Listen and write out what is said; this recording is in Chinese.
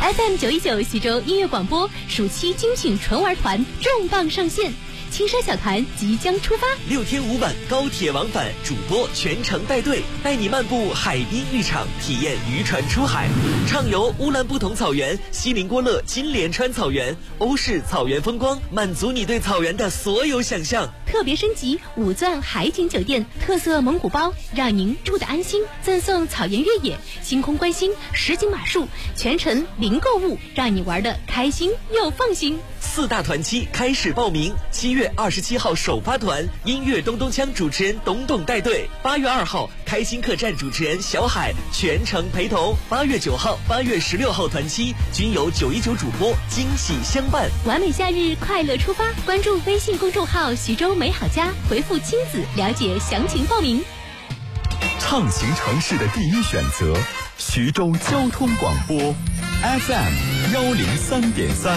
FM919徐州音乐广播暑期军训纯玩团重磅上线，青山小团即将出发 ，6天5晚高铁往返，主播全程带队，带你漫步海滨浴场，体验渔船出海，畅游乌兰布统草原、锡林郭勒金莲川草原、欧式草原风光，满足你对草原的所有想象。 特别升级5钻海景酒店，特色蒙古包，让您住得安心。赠送草原越野、星空观星、实景马术，全程零购物，让你玩得开心又放心。 4大团期开始报名，7月27号首发团，音乐咚咚锵主持人董董带队；8月2号开心客栈主持人小海全程陪同；8月9号、8月16号团期均由919主播惊喜相伴。 完美夏日，快乐出发！关注微信公众号徐州美好家，回复亲子了解详情报名。 畅行城市的第一选择，徐州交通广播 FM103.3。